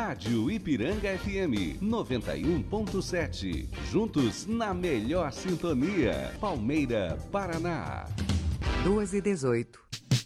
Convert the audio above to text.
Rádio Ipiranga FM 91.7. Juntos na melhor sintonia. Palmeira, Paraná. 2h18.